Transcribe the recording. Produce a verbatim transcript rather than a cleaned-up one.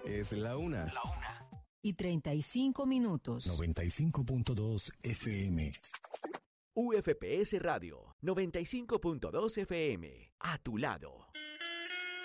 Es la una. La una. Y treinta y cinco minutos. noventa y cinco punto dos F M. U F P S Radio, noventa y cinco punto dos F M. A tu lado.